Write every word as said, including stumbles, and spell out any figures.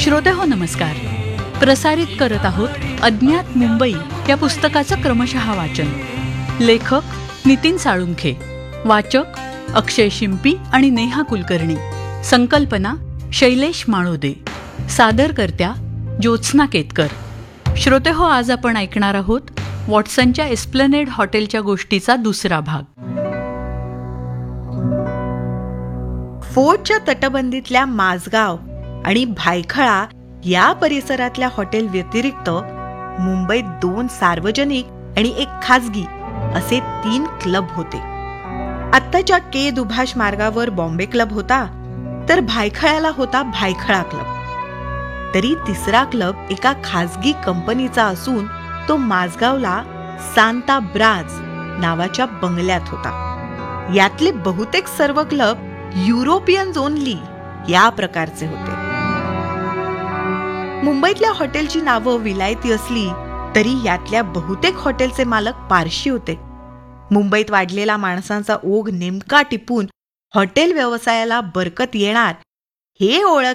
श्रोते हो नमस्कार. प्रसारित करत आहोत अज्ञात मुंबई या पुस्तकाचं क्रमशः वाचन. लेखक नितीन साळुंखे, वाचक अक्षय शिंपी आणि नेहा कुलकर्णी. संकल्पना शैलेश माळोदे. सादरकर्त्या ज्योत्स्ना केतकर. श्रोते हो, आज आपण ऐकणार आहोत वॉटसनच्या एस्प्लनेड हॉटेलच्या गोष्टीचा दुसरा भाग. फोर्टच्या तटबंदीतल्या माझगाव आणि भायखळा या परिसरातल्या हॉटेल व्यतिरिक्त मुंबईत दोन सार्वजनिक आणि एक खाजगी असे तीन क्लब होते. आत्ताच्या के दुभाष मार्गावर बॉम्बे क्लब होता, तर भायखळ्याला होता भायखळा क्लब. तरी तिसरा क्लब एका खाजगी कंपनीचा असून तो माझगावला सांता ब्राज नावाच्या बंगल्यात होता. यातले बहुतेक सर्व क्लब युरोपियन्स ओनली या प्रकारचे होते. मुंबईतल्या हॉटेलची नावं विलायती असली तरी यातल्या बहुतेक हॉटेलचे मालक पारशी होते. मुंबईत वाढलेला माणसांचा ओघ नेमका टिपून हॉटेल व्यवसायाला बरकत येणार हे ओळख